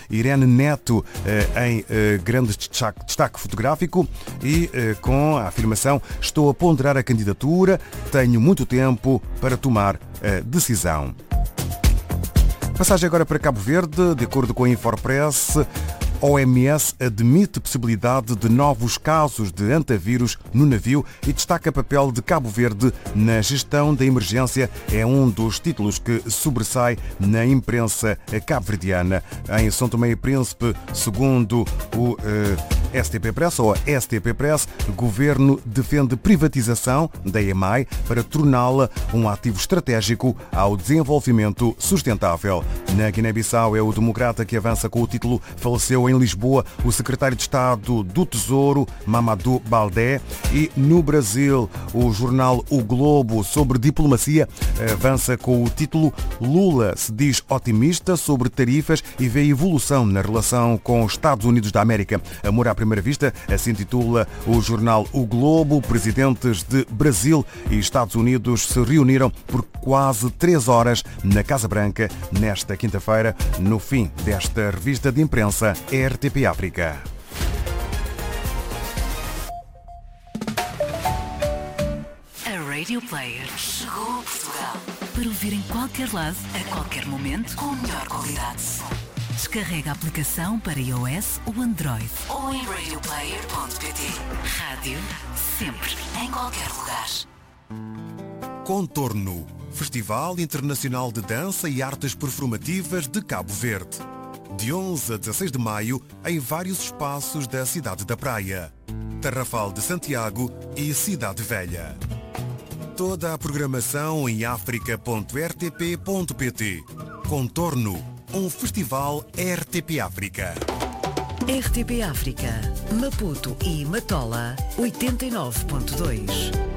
Irene Neto em grande destaque fotográfico e com a afirmação: estou a ponderar a candidatura, tenho muito tempo para tomar a decisão. Passagem agora para Cabo Verde. De acordo com a Infopress, OMS admite possibilidade de novos casos de antavírus no navio e destaca o papel de Cabo Verde na gestão da emergência. É um dos títulos que sobressai na imprensa cabo-verdiana. Em São Tomé e Príncipe, segundo o STP Press, ou a STP Press, o governo defende privatização da EMAI para torná-la um ativo estratégico ao desenvolvimento sustentável. Na Guiné-Bissau é o Democrata que avança com o título: faleceu em Lisboa o secretário de Estado do Tesouro, Mamadou Baldé. E no Brasil, o jornal O Globo, sobre diplomacia, avança com o título: Lula se diz otimista sobre tarifas e vê evolução na relação com os Estados Unidos da América. Amor à primeira vista, assim titula o jornal O Globo. Presidentes de Brasil e Estados Unidos se reuniram por quase 3 horas na Casa Branca nesta quinta-feira, no fim desta revista de imprensa RTP África. A Radio Player chegou a Portugal para ouvir em qualquer lado, a qualquer momento, com a melhor qualidade de som. Descarrega a aplicação para iOS ou Android ou em radioplayer.pt. Rádio sempre, em qualquer lugar. Contorno, Festival Internacional de Dança e Artes Performativas de Cabo Verde. De 11 a 16 de maio, em vários espaços da cidade da Praia, Tarrafal de Santiago e Cidade Velha. Toda a programação em africa.rtp.pt. Contorno, um festival RTP África. RTP África, Maputo e Matola, 89.2.